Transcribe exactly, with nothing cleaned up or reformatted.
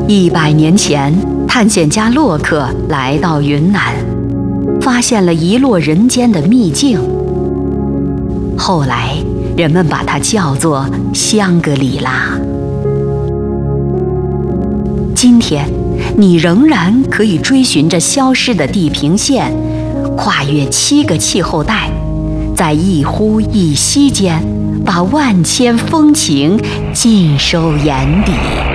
一百年前，探险家洛克来到云南，发现了遗落人间的秘境。后来，人们把它叫做香格里拉。今天，你仍然可以追寻着消失的地平线，跨越七个气候带，在一呼一吸间，把万千风情尽收眼底。